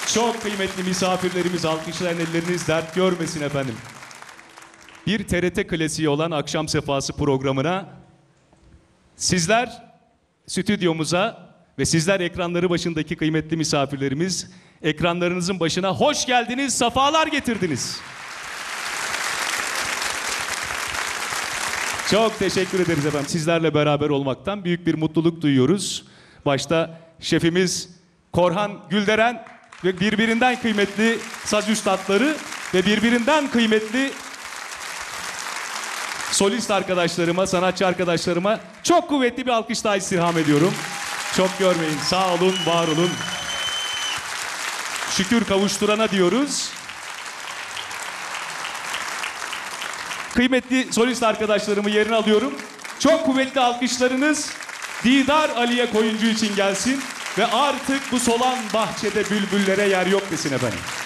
Çok kıymetli misafirlerimiz, alkışlayan elleriniz dert görmesin efendim. Bir TRT klasiği olan Akşam Sefası programına sizler stüdyomuza ve sizler ekranları başındaki kıymetli misafirlerimiz ekranlarınızın başına hoş geldiniz, sefalar getirdiniz. Çok teşekkür ederiz efendim. Sizlerle beraber olmaktan büyük bir mutluluk duyuyoruz. Başta şefimiz Korhan Gülderen ve birbirinden kıymetli saz üstadları ve birbirinden kıymetli solist arkadaşlarıma, sanatçı arkadaşlarıma çok kuvvetli bir alkış daha istirham ediyorum. Çok görmeyin. Sağ olun, var olun. Şükür kavuşturana diyoruz. Kıymetli solist arkadaşlarımı yerine alıyorum. Çok kuvvetli alkışlarınız Didar Aliye Koyuncu için gelsin ve artık bu solan bahçede bülbüllere yer yok desin efendim.